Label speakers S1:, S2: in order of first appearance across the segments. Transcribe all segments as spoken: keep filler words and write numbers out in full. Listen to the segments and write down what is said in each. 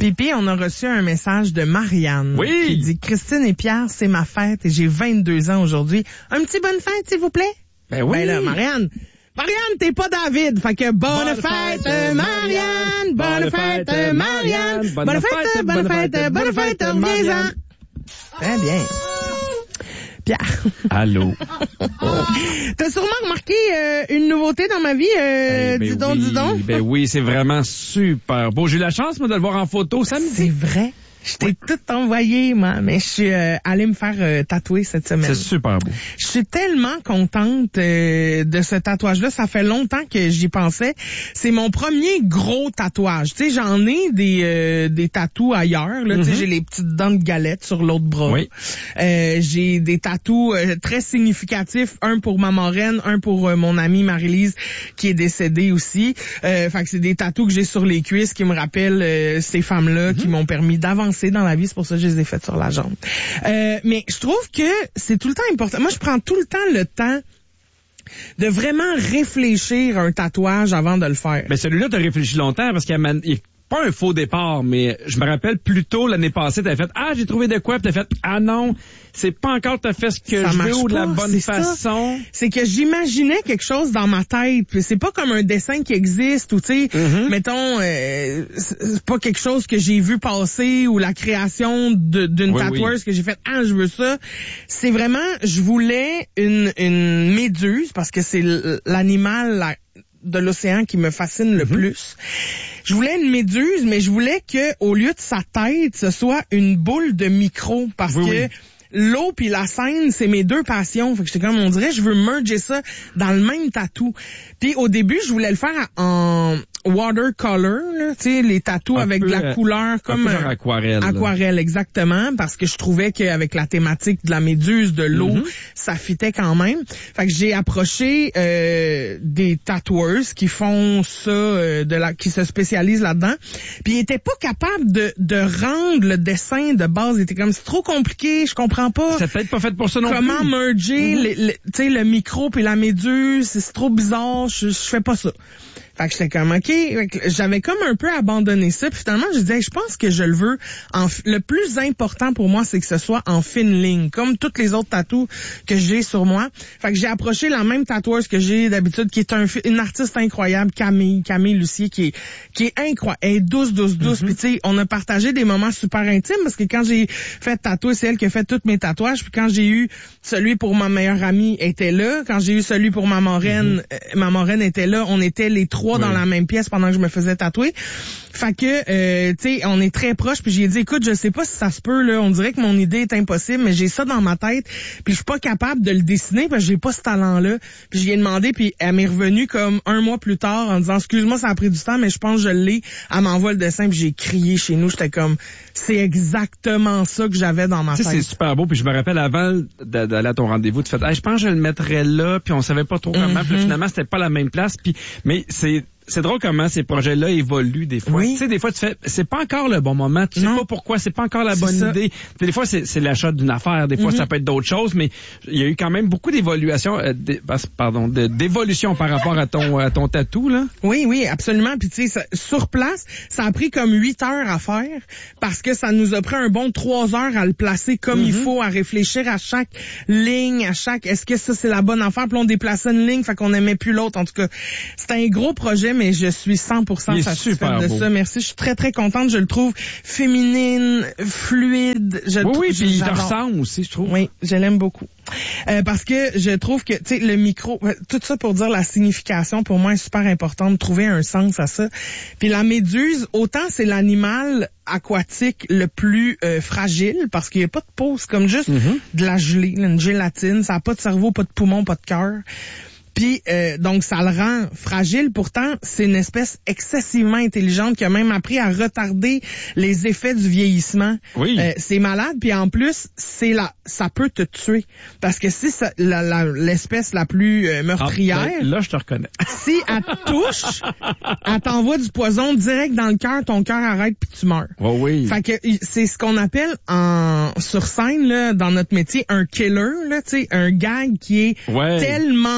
S1: Pipi, on a reçu un message de Marianne.
S2: Oui.
S1: Qui dit, Christine et Pierre, c'est ma fête et j'ai vingt-deux ans aujourd'hui. Un petit bonne fête, s'il vous plaît?
S2: Ben oui.
S1: Ben là, Marianne. Marianne, t'es pas David. Fait que bonne, bonne fête, fête Marianne. Bonne fête, Marianne. Marianne. Bonne, bonne fête, bonne fête, bonne fête, reviens-en. Très bien. Pierre.
S2: Allô.
S1: T'as sûrement remarqué euh, une nouveauté dans ma vie, euh,
S2: hey, ben
S1: dis donc,
S2: oui,
S1: dis donc.
S2: Ben oui, c'est vraiment super beau. J'ai eu la chance, moi, de le voir en photo samedi.
S1: C'est vrai. Je t'ai oui. tout envoyé, moi, mais je suis euh, allée me faire euh, tatouer cette semaine.
S2: C'est super beau.
S1: Je suis tellement contente euh, de ce tatouage-là. Ça fait longtemps que j'y pensais. C'est mon premier gros tatouage. Tu sais, j'en ai des euh, des tatous ailleurs. Là, mm-hmm. Tu sais, j'ai les petites dents de galette sur l'autre bras.
S2: Oui.
S1: Euh, j'ai des tatous euh, très significatifs. Un pour ma marraine, un pour euh, mon amie Marie-Lise qui est décédée aussi. Euh, fait que c'est des tatous que j'ai sur les cuisses qui me rappellent euh, ces femmes-là mm-hmm. qui m'ont permis d'avancer dans la vie, c'est pour ça que je les ai faites sur la jambe. Euh, mais je trouve que c'est tout le temps important. Moi, je prends tout le temps le temps de vraiment réfléchir à un tatouage avant de le faire.
S2: Mais celui-là, t'as réfléchi longtemps parce qu'il y a, il y a pas un faux départ, mais je me rappelle plus tôt l'année passée, t'avais fait « Ah, j'ai trouvé de quoi? » Puis t'as fait « Ah non, c'est pas encore t'as fait ce que
S1: ça
S2: je veux ou de la
S1: pas,
S2: bonne
S1: c'est
S2: façon. »
S1: C'est que j'imaginais quelque chose dans ma tête. Puis c'est pas comme un dessin qui existe ou, tu sais, mm-hmm. mettons, euh, c'est pas quelque chose que j'ai vu passer ou la création de, d'une oui, tatoueuse oui. que j'ai fait « Ah, je veux ça. » C'est vraiment, je voulais une, une méduse parce que c'est l'animal la, de l'océan qui me fascine le mm-hmm. plus. Je voulais une méduse, mais je voulais que au lieu de sa tête, ce soit une boule de micro parce
S2: oui,
S1: que
S2: oui.
S1: l'eau puis la scène, c'est mes deux passions. Fait que j'étais comme, on dirait, je veux merger ça dans le même tatou. Puis au début, je voulais le faire en watercolor, tu sais, les tatous un avec peu, de la couleur comme
S2: un peu genre aquarelle.
S1: Aquarelle, exactement, parce que je trouvais qu'avec la thématique de la méduse, de l'eau, mm-hmm. ça fitait quand même. Fait que j'ai approché euh, des tatoueuses qui font ça, euh, de la, qui se spécialisent là-dedans. Puis ils étaient pas capables de, de rendre le dessin de base. Ils étaient comme, c'est trop compliqué, je comprends pas.
S2: C'est peut-être pas fait pour ça non
S1: Comment
S2: plus.
S1: Comment merger, mm-hmm. tu sais, le micro puis la méduse, c'est trop bizarre, je, je fais pas ça. Fait que j'étais comme, OK, j'avais comme un peu abandonné ça. Puis finalement, je disais, je pense que je le veux. En, le plus important pour moi, c'est que ce soit en fine ligne, comme toutes les autres tatous que j'ai sur moi. Fait que j'ai approché la même tatoueuse que j'ai d'habitude, qui est un, une artiste incroyable, Camille, Camille Lucier, qui est, qui est incroyable. Elle est douce, douce, douce. Mm-hmm. Puis tu sais, on a partagé des moments super intimes parce que quand j'ai fait tatouer, c'est elle qui a fait tous mes tatouages. Puis quand j'ai eu celui pour ma meilleure amie, elle était là. Quand j'ai eu celui pour ma marraine, mm-hmm. euh, ma marraine était là. On était les trois dans oui. la même pièce pendant que je me faisais tatouer. Fait que, euh, tu sais, on est très proches. Puis j'ai dit, écoute, je sais pas si ça se peut, là. On dirait que mon idée est impossible, mais j'ai ça dans ma tête. Puis je suis pas capable de le dessiner parce que j'ai pas ce talent-là. Puis je lui ai demandé, puis elle m'est revenue comme un mois plus tard en disant, excuse-moi, ça a pris du temps, mais je pense que je l'ai. Elle m'envoie le dessin, puis j'ai crié chez nous. J'étais comme, c'est exactement ça que j'avais dans ma
S2: tête.
S1: Tu sais,
S2: c'est super beau. Puis je me rappelle avant d'aller à ton rendez-vous, tu fais, hey, je pense que je le mettrais là, puis on savait pas trop comment. Mm-hmm. Puis finalement, c'était pas la même place. Puis, mais c'est C'est drôle comment ces projets-là évoluent des fois.
S1: Oui.
S2: Tu sais, des fois, tu fais, c'est pas encore le bon moment. Tu sais non. pas pourquoi, c'est pas encore la bonne
S1: ça.
S2: idée. Des fois, c'est, c'est l'achat d'une affaire. Des fois, mm-hmm. ça peut être d'autres choses, mais il y a eu quand même beaucoup d'évolution, euh, d', pardon, de, d'évolution par rapport à ton, à ton tatou, là.
S1: Oui, oui, absolument. Puis tu sais, sur place, ça a pris comme huit heures à faire parce que ça nous a pris un bon trois heures à le placer comme mm-hmm. il faut, à réfléchir à chaque ligne, à chaque, est-ce que ça c'est la bonne affaire? Puis on déplaçait une ligne, fait qu'on n'aimait plus l'autre. En tout cas, c'était un gros projet, mais je suis cent pour cent satisfaite de beau. ça. Merci. Je suis très, très contente. Je le trouve féminine, fluide. Je
S2: oui, oui, puis il te
S1: j'adore.
S2: ressemble aussi, je trouve.
S1: Oui, je l'aime beaucoup. Euh, parce que je trouve que, tu sais, le micro, tout ça pour dire la signification, pour moi, est super important de trouver un sens à ça. Puis la méduse, autant c'est l'animal aquatique le plus euh, fragile, parce qu'il n'y a pas de peau, c'est comme juste mm-hmm. de la gelée, une gélatine, ça n'a pas de cerveau, pas de poumon, pas de cœur. Puis euh, donc ça le rend fragile. Pourtant, c'est une espèce excessivement intelligente qui a même appris à retarder les effets du vieillissement.
S2: Oui.
S1: Euh, c'est malade. Puis en plus, c'est la, ça peut te tuer parce que si ça, la, la, l'espèce la plus euh, meurtrière,
S2: ah, ben, là je te reconnais.
S1: Si elle te touche, elle t'envoie du poison direct dans le cœur. Ton cœur arrête puis tu meurs.
S2: Oh oui.
S1: Fait que c'est ce qu'on appelle en sur scène là dans notre métier un killer là, tu sais, un gag qui est
S2: ouais.
S1: tellement bon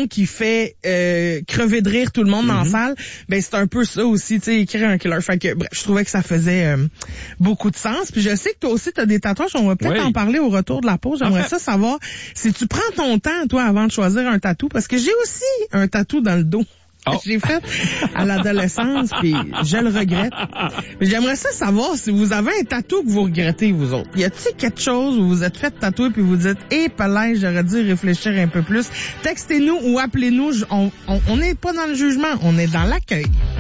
S1: chanson qui fait euh, crever de rire tout le monde mm-hmm. dans la salle, ben c'est un peu ça aussi, tu sais, écrire un killer. Fait que bref, je trouvais que ça faisait euh, beaucoup de sens. Puis je sais que toi aussi t'as des tatouages, on va peut-être oui. en parler au retour de la pause. J'aimerais en fait, ça savoir si tu prends ton temps toi avant de choisir un tatou, parce que j'ai aussi un tatou dans le dos. Oh. J'ai fait à l'adolescence, puis je le regrette. Mais j'aimerais ça savoir si vous avez un tatou que vous regrettez, vous autres. Y a-t-il quelque chose où vous êtes fait tatouer puis vous dites « Eh, palais, j'aurais dû réfléchir un peu plus ». Textez-nous ou appelez-nous. On, on, on n'est pas dans le jugement, on est dans l'accueil.